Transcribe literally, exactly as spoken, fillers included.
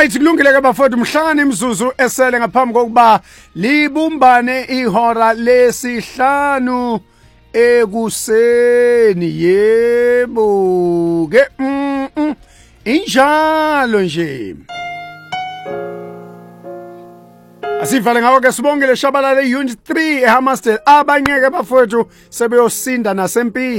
Right, kulungile ke bafowethu, mhlangane imizuzu esele ngaphambi kokuba libumbane ihora lesihlanu ekuseni. Yebo ke mm, mm, injalo nje. Asivale ngawo ke sibongele Shabalala Unit three eHammersdale, abanye ke bafowethu sebeyosinda nasempini.